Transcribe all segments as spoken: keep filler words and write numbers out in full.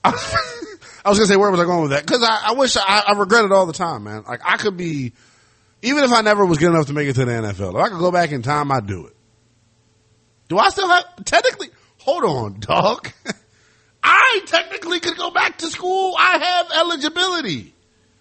I was going to say, where was I going with that? Because I, I wish I, I regret it all the time, man. Like, I could be, even if I never was good enough to make it to the N F L, if I could go back in time, I'd do it. Do I still have, technically, hold on, dog. I technically could go back to school. I have eligibility.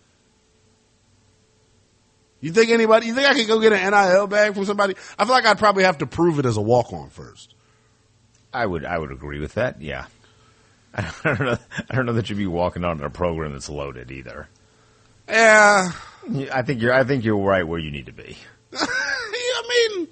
You think anybody, you think I could go get an N I L bag from somebody? I feel like I'd probably have to prove it as a walk-on first. I would, I would agree with that. Yeah. I don't know. I don't know that you'd be walking on a program that's loaded either. Yeah. I think you're, I think you're right where you need to be. I mean,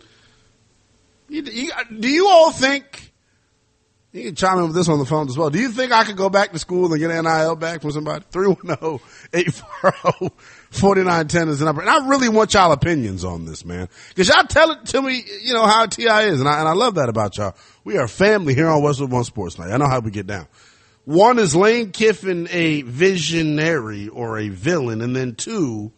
you, you, do you all think, you can chime in with this on the phone as well. Do you think I could go back to school and get an N I L back from somebody? three one zero, eight four zero, four nine one zero is the number. And I really want y'all opinions on this, man. Cause y'all tell it to me, you know, how T I is. And I, and I love that about y'all. We are family here on Westwood One Sports Night. I know how we get down. One, is Lane Kiffin a visionary or a villain? And then two,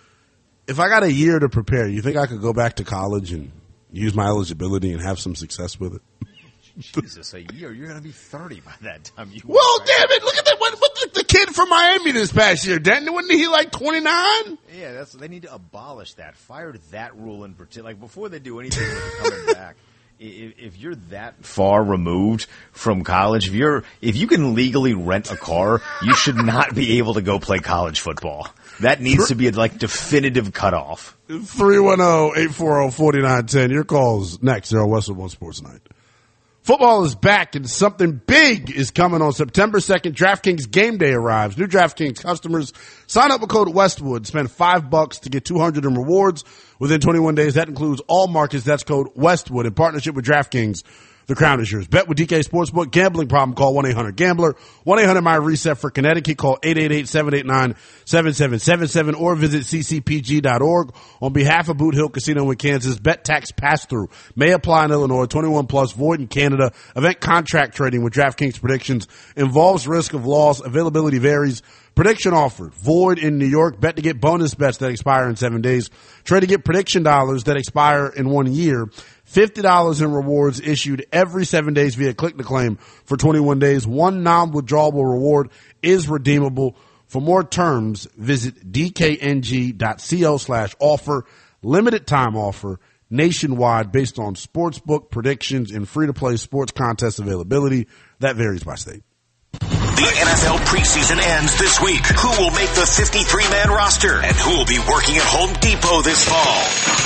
if I got a year to prepare, you think I could go back to college and use my eligibility and have some success with it? Jesus, a year. You're going to be thirty by that time. You well, damn it. Look at that. What, what the, the kid from Miami this past year, Denton, wasn't he like twenty-nine? Yeah, that's, they need to abolish that. Fire that rule in particular. Like, before they do anything with coming back. If, if you're that far removed from college, if you're, if you can legally rent a car, you should not be able to go play college football. That needs to be a, like, definitive cutoff. three one zero, eight four zero, four nine one zero. Your call's next here on Westwood One Sports Night. Football is back and something big is coming on September second. DraftKings Game Day arrives. New DraftKings customers sign up with code Westwood. Spend five bucks to get two hundred in rewards within twenty-one days. That includes all markets. That's code Westwood in partnership with DraftKings. The crown is yours. Bet with D K Sportsbook. Gambling problem? Call one eight hundred gambler. one eight hundred my reset for Connecticut. Call eight eight eight, seven eight nine, seven seven seven seven or visit c c p g dot org. On behalf of Boot Hill Casino in Kansas, bet tax pass-through may apply in Illinois. twenty-one plus, void in Canada. Event contract trading with DraftKings predictions involves risk of loss. Availability varies. Prediction offered. Void in New York. Bet to get bonus bets that expire in seven days. Trade to get prediction dollars that expire in one year. fifty dollars in rewards issued every seven days via click to claim for twenty-one days. One non-withdrawable reward is redeemable. For more terms, visit d k n g dot co slash offer. Limited time offer nationwide based on sportsbook predictions and free-to-play sports contest availability. That varies by state. The N F L preseason ends this week. Who will make the fifty-three man roster? And who will be working at Home Depot this fall?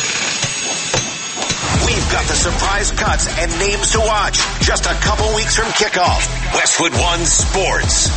We've got the surprise cuts and names to watch. Just a couple weeks from kickoff. Westwood One Sports.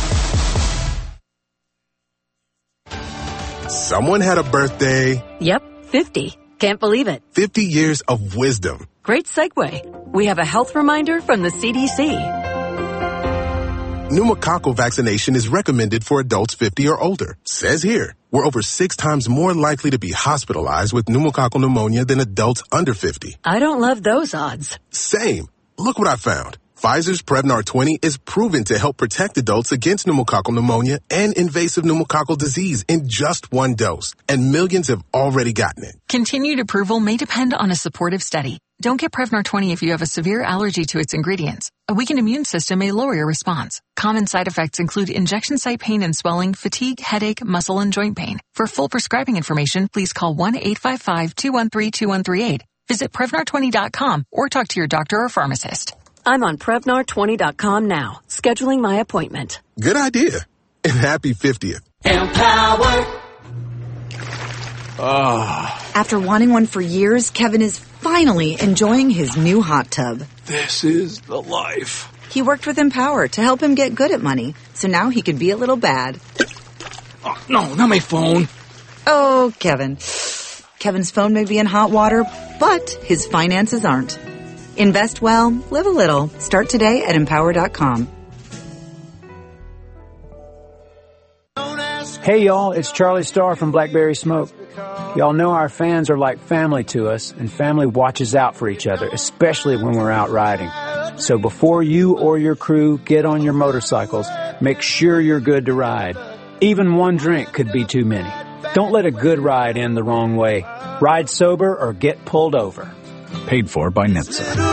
Someone had a birthday. Yep, fifty. Can't believe it. fifty years of wisdom. Great segue. We have a health reminder from the C D C. Pneumococcal vaccination is recommended for adults fifty or older. Says here, we're over six times more likely to be hospitalized with pneumococcal pneumonia than adults under fifty. I don't love those odds. Same. Look what I found. Pfizer's Prevnar twenty is proven to help protect adults against pneumococcal pneumonia and invasive pneumococcal disease in just one dose. And millions have already gotten it. Continued approval may depend on a supportive study. Don't get Prevnar twenty if you have a severe allergy to its ingredients. A weakened immune system may lower your response. Common side effects include injection site pain and swelling, fatigue, headache, muscle, and joint pain. For full prescribing information, please call one eight five five, two one three, two one three eight. Visit Prevnar twenty dot com or talk to your doctor or pharmacist. I'm on Prevnar twenty dot com now, scheduling my appointment. Good idea. And happy fiftieth. Empower. Oh. After wanting one for years, Kevin is finally enjoying his new hot tub. This is the life. He worked with Empower to help him get good at money, so now he can be a little bad. Oh, no, not my phone. Oh, Kevin. Kevin's phone may be in hot water, but his finances aren't. Invest well, live a little. Start today at empower dot com. Hey y'all, it's Charlie Starr from Blackberry Smoke. Y'all know our fans are like family to us, and family watches out for each other, especially when we're out riding. So before you or your crew get on your motorcycles, make sure you're good to ride. Even one drink could be too many. Don't let a good ride end the wrong way. Ride sober or get pulled over. Paid for by N H T S A.